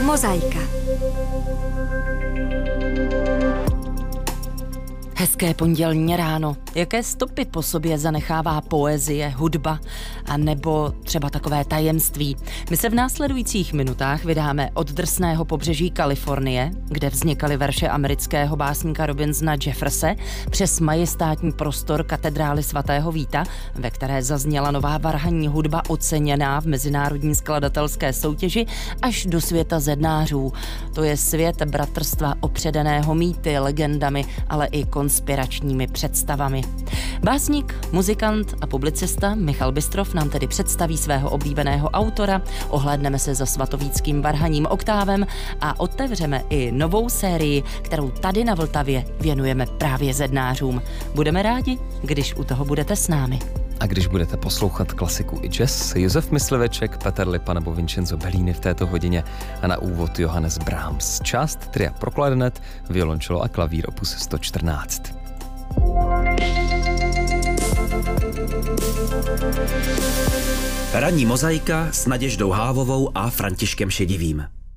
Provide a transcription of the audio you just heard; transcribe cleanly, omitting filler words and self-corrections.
Mozaika. Hezké pondělní ráno. Jaké stopy po sobě zanechává poezie, hudba a nebo třeba takové tajemství? My se v následujících minutách vydáme od drsného pobřeží Kalifornie, kde vznikaly verše amerického básníka Robinsona Jefferse, přes majestátní prostor katedrály svatého Víta, ve které zazněla nová varhanní hudba oceněná v mezinárodní skladatelské soutěži, až do světa zednářů. To je svět bratrstva opředeného mýty, legendami, ale i konspiračními představami. Básník, muzikant a publicista Michal Bystrov nám tedy představí svého oblíbeného autora, ohlédneme se za svatovíckým varhaním oktávem a otevřeme i novou sérii, kterou tady na Vltavě věnujeme právě zednářům. Budeme rádi, když u toho budete s námi. A když budete poslouchat klasiku i jazz, Josef Mysliveček, Petr Lipa nebo Vincenzo Bellini v této hodině a na úvod Johannes Brahms. Část tria pro klarinet, violončelo a klavír opus 114. Ranní mozaika s Naděždou Hávovou a Františkem Šedivým.